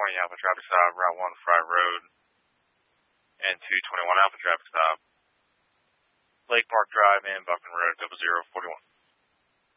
Alpha traffic stop, Route 1 Fry Road, and 221 Alpha traffic stop, Lake Park Drive and Buckman Road, 0041.